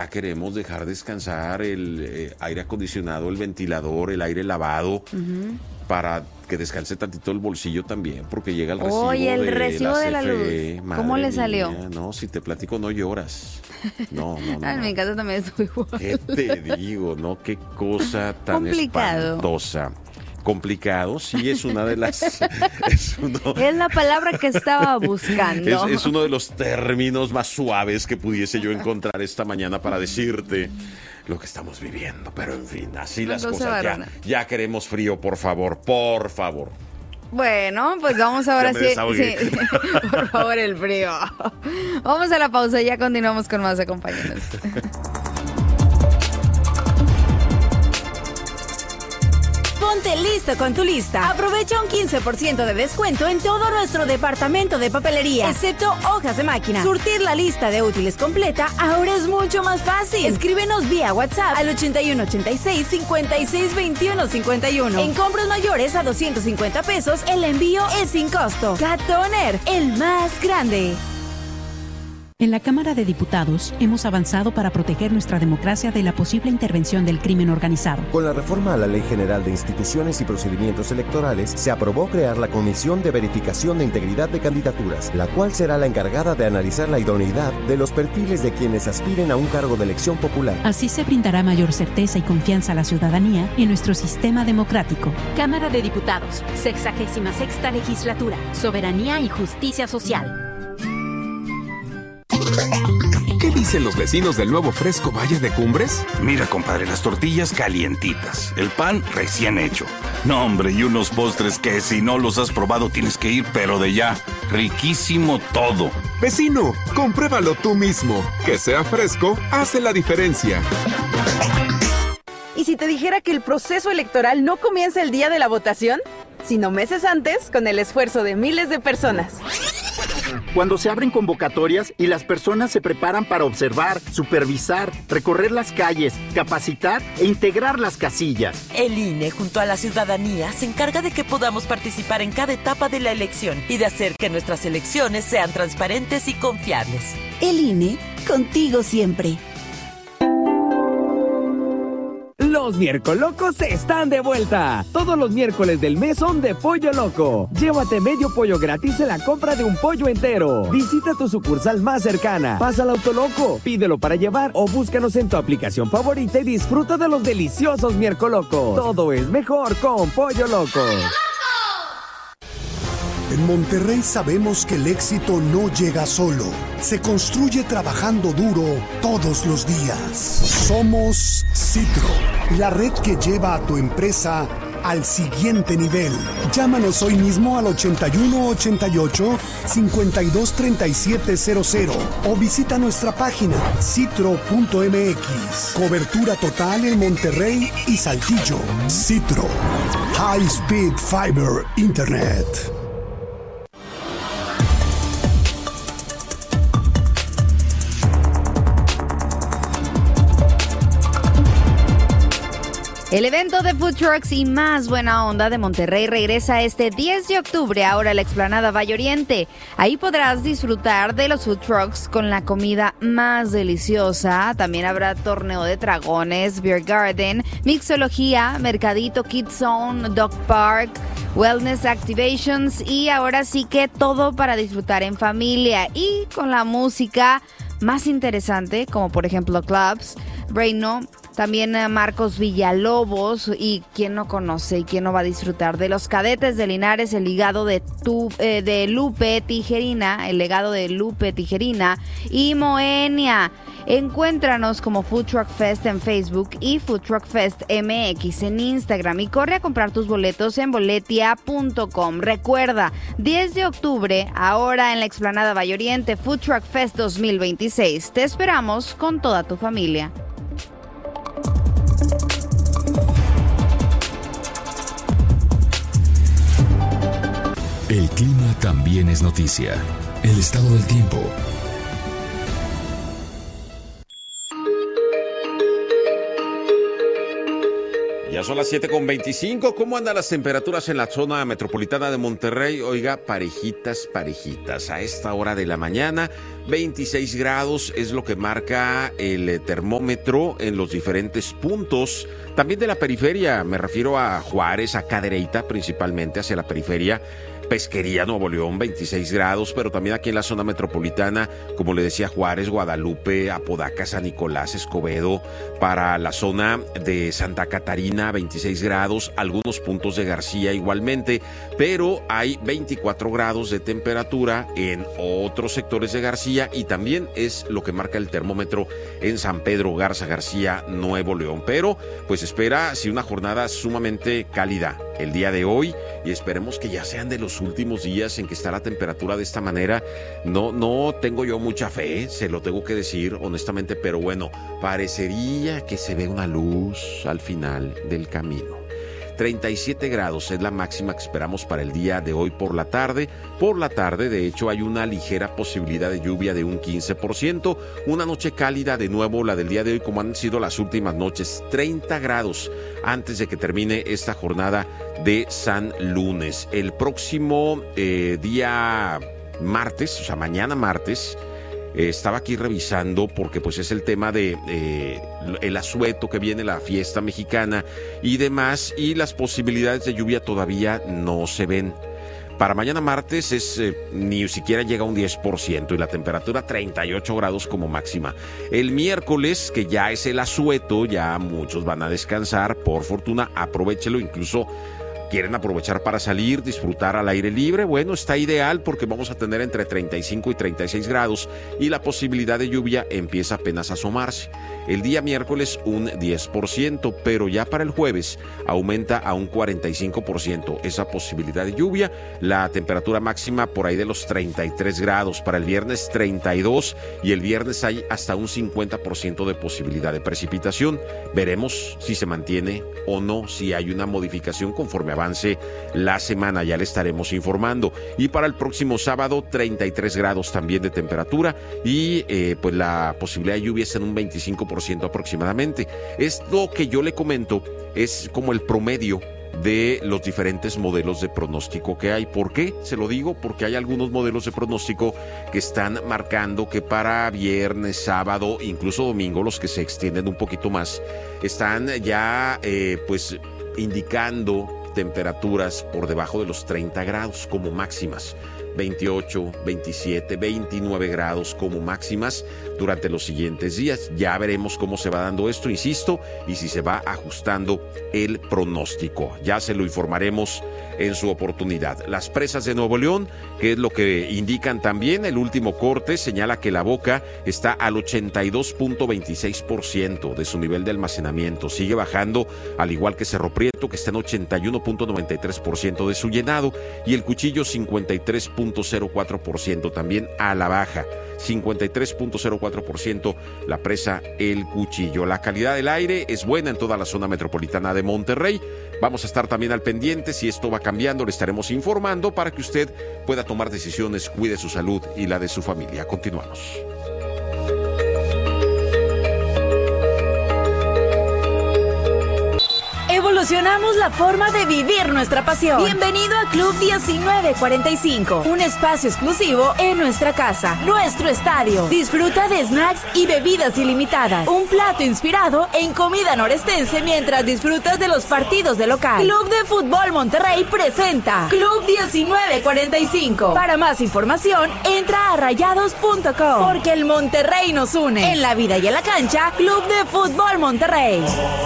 queremos dejar descansar el aire acondicionado, el ventilador, el aire lavado, para que descanse tantito el bolsillo también, porque llega el recibo. Oye, el recibo de la CFE, luz. ¿Cómo le salió? No, si te platico no lloras. No. En mi casa también estuvo igual. ¿Qué te digo? No, qué cosa tan espantosa. Complicado, sí, es una de las... Es la palabra que estaba buscando. Es uno de los términos más suaves que pudiese yo encontrar esta mañana para decirte lo que estamos viviendo. Pero en fin, así las cosas. Ya queremos frío, por favor. Bueno, pues vamos ahora sí. Por favor, el frío. Vamos a la pausa y ya continuamos con más, acompáñenos. Ponte listo con tu lista. Aprovecha un 15% de descuento en todo nuestro departamento de papelería, excepto hojas de máquina. Surtir la lista de útiles completa ahora es mucho más fácil. Escríbenos vía WhatsApp al 8186-562151. En compras mayores a 250 pesos, el envío es sin costo. Cat Toner, el más grande. En la Cámara de Diputados hemos avanzado para proteger nuestra democracia de la posible intervención del crimen organizado. Con la reforma a la Ley General de Instituciones y Procedimientos Electorales, se aprobó crear la Comisión de Verificación de Integridad de Candidaturas, la cual será la encargada de analizar la idoneidad de los perfiles de quienes aspiren a un cargo de elección popular. Así se brindará mayor certeza y confianza a la ciudadanía en nuestro sistema democrático. Cámara de Diputados, 66ª Legislatura, Soberanía y Justicia Social. ¿Qué dicen los vecinos del nuevo fresco Valle de Cumbres? Mira, compadre, las tortillas calientitas, el pan recién hecho. No, hombre, y unos postres que si no los has probado tienes que ir, pero de ya. Riquísimo todo. Vecino, compruébalo tú mismo. Que sea fresco hace la diferencia. ¿Y si te dijera que el proceso electoral no comienza el día de la votación, sino meses antes, con el esfuerzo de miles de personas? Cuando se abren convocatorias y las personas se preparan para observar, supervisar, recorrer las calles, capacitar e integrar las casillas. El INE, junto a la ciudadanía, se encarga de que podamos participar en cada etapa de la elección y de hacer que nuestras elecciones sean transparentes y confiables. El INE, contigo siempre. Los Miercolocos están de vuelta. Todos los miércoles del mes son de Pollo Loco. Llévate medio pollo gratis en la compra de un pollo entero. Visita tu sucursal más cercana. Pasa al Autoloco, pídelo para llevar o búscanos en tu aplicación favorita y disfruta de los deliciosos Miercolocos. Todo es mejor con Pollo Loco. En Monterrey sabemos que el éxito no llega solo, se construye trabajando duro todos los días. Somos Citro, la red que lleva a tu empresa al siguiente nivel. Llámanos hoy mismo al 8188-523700 o visita nuestra página citro.mx. Cobertura total en Monterrey y Saltillo. Citro, High Speed Fiber Internet. El evento de Food Trucks y más buena onda de Monterrey regresa este 10 de octubre ahora a la explanada Valle Oriente. Ahí podrás disfrutar de los Food Trucks con la comida más deliciosa. También habrá torneo de dragones, beer garden, mixología, mercadito, Kids Zone, dog park, wellness activations y ahora sí que todo para disfrutar en familia y con la música más interesante, como por ejemplo clubs, Reino, también Marcos Villalobos y quién no conoce y quién no va a disfrutar de los Cadetes de Linares, el legado de Lupe Tijerina, y Moenia. Encuéntranos como Food Truck Fest en Facebook y Food Truck Fest MX en Instagram y corre a comprar tus boletos en boletia.com. Recuerda, 10 de octubre, ahora en la explanada Valle Oriente, Food Truck Fest 2026. Te esperamos con toda tu familia. El clima también es noticia. El estado del tiempo. Ya son las 7:25. ¿Cómo andan las temperaturas en la zona metropolitana de Monterrey? Oiga, parejitas. A esta hora de la mañana, 26 grados es lo que marca el termómetro en los diferentes puntos. También de la periferia, me refiero a Juárez, a Cadereyta, principalmente hacia la periferia. Pesquería, Nuevo León, 26 grados, pero también aquí en la zona metropolitana, como le decía, Juárez, Guadalupe, Apodaca, San Nicolás, Escobedo, para la zona de Santa Catarina, 26 grados, algunos puntos de García igualmente, pero hay 24 grados de temperatura en otros sectores de García y también es lo que marca el termómetro en San Pedro Garza García, Nuevo León. Pero pues espera, sí, una jornada sumamente cálida el día de hoy y esperemos que ya sean de los últimos días en que está la temperatura de esta manera. No tengo yo mucha fe, se lo tengo que decir honestamente, pero bueno, parecería que se ve una luz al final del camino. 37 grados es la máxima que esperamos para el día de hoy por la tarde. Por la tarde, de hecho, hay una ligera posibilidad de lluvia de un 15%. Una noche cálida, de nuevo, la del día de hoy, como han sido las últimas noches. 30 grados antes de que termine esta jornada de San Lunes. El próximo día martes, o sea, mañana martes, estaba aquí revisando porque pues es el tema de el asueto que viene, la fiesta mexicana y demás, y las posibilidades de lluvia todavía no se ven. Para mañana martes ni siquiera llega a un 10% y la temperatura 38 grados como máxima. El miércoles, que ya es el asueto, ya muchos van a descansar, por fortuna, aprovéchelo, incluso quieren aprovechar para salir, disfrutar al aire libre, bueno, está ideal porque vamos a tener entre 35 y 36 grados y la posibilidad de lluvia empieza apenas a asomarse. El día miércoles un 10%, pero ya para el jueves aumenta a un 45% esa posibilidad de lluvia. La temperatura máxima por ahí de los 33 grados, para el viernes 32 y el viernes hay hasta un 50% de posibilidad de precipitación. Veremos si se mantiene o no, si hay una modificación conforme avance la semana, ya le estaremos informando. Y para el próximo sábado 33 grados también de temperatura y pues la posibilidad de lluvia está en un 25% aproximadamente. Esto que yo le comento es como el promedio de los diferentes modelos de pronóstico que hay. ¿Por qué? Se lo digo porque hay algunos modelos de pronóstico que están marcando que para viernes, sábado, incluso domingo, los que se extienden un poquito más, están ya pues indicando temperaturas por debajo de los 30 grados como máximas. 28, 27, 29 grados como máximas durante los siguientes días. Ya veremos cómo se va dando esto, insisto, y si se va ajustando el pronóstico. Ya se lo informaremos en su oportunidad. Las presas de Nuevo León, que es lo que indican también, el último corte señala que la Boca está al 82.26% de su nivel de almacenamiento. Sigue bajando, al igual que Cerro Prieto, que está en 81.93% de su llenado, y el Cuchillo 53.04% también a la baja. 53.04% la presa El Cuchillo. La calidad del aire es buena en toda la zona metropolitana de Monterrey. Vamos a estar también al pendiente. Si esto va cambiando, le estaremos informando para que usted pueda tomar decisiones, cuide su salud y la de su familia. Continuamos. Evolucionamos la forma de vivir nuestra pasión. Bienvenido a Club 1945, un espacio exclusivo en nuestra casa, nuestro estadio. Disfruta de snacks y bebidas ilimitadas, un plato inspirado en comida norestense mientras disfrutas de los partidos de local. Club de Fútbol Monterrey presenta Club 1945. Para más información, entra a rayados.com, porque el Monterrey nos une. En la vida y en la cancha, Club de Fútbol Monterrey.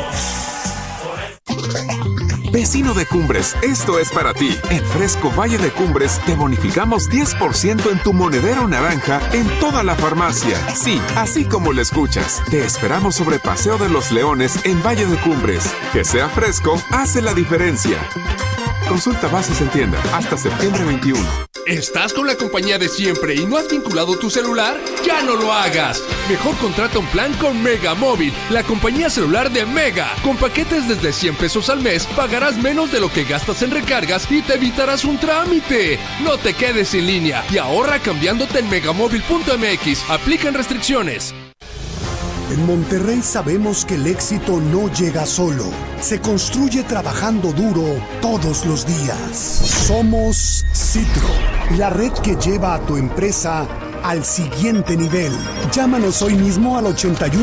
Vecino de Cumbres, esto es para ti. En Fresco Valle de Cumbres te bonificamos 10% en tu monedero naranja en toda la farmacia. Sí, así como lo escuchas. Te esperamos sobre Paseo de los Leones en Valle de Cumbres. Que sea fresco, hace la diferencia. Consulta bases en tienda hasta septiembre 21. ¿Estás con la compañía de siempre y no has vinculado tu celular? ¡Ya no lo hagas! Mejor contrata un plan con Mega Móvil, la compañía celular de Mega. Con paquetes desde 100 pesos al mes, pagarás menos de lo que gastas en recargas y te evitarás un trámite. No te quedes sin línea y ahorra cambiándote en megamóvil.mx. Aplican restricciones. En Monterrey sabemos que el éxito no llega solo, se construye trabajando duro todos los días. Somos Citro, la red que lleva a tu empresa al siguiente nivel. Llámanos hoy mismo al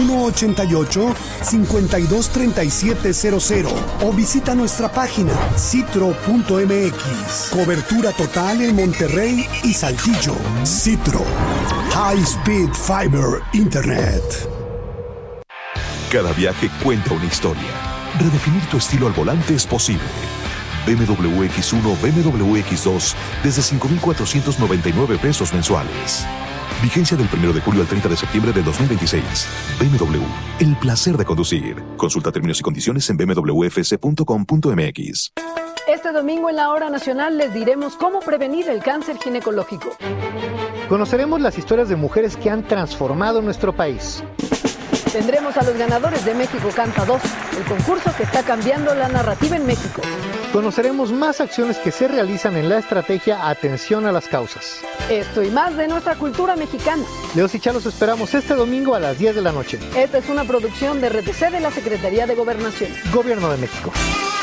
8188-523700 o visita nuestra página citro.mx. Cobertura total en Monterrey y Saltillo. Citro, High Speed Fiber Internet. Cada viaje cuenta una historia. Redefinir tu estilo al volante es posible. BMW X1, BMW X2 desde 5,499 pesos mensuales. Vigencia del 1 de julio al 30 de septiembre de 2026. BMW, el placer de conducir. Consulta términos y condiciones en bmwfc.com.mx. Este domingo en la Hora Nacional les diremos cómo prevenir el cáncer ginecológico. Conoceremos las historias de mujeres que han transformado nuestro país. Tendremos a los ganadores de México Canta 2, el concurso que está cambiando la narrativa en México. Conoceremos más acciones que se realizan en la estrategia Atención a las Causas. Esto y más de nuestra cultura mexicana. Leos y Chá los esperamos este domingo a las 10 de la noche. Esta es una producción de RTC de la Secretaría de Gobernación. Gobierno de México.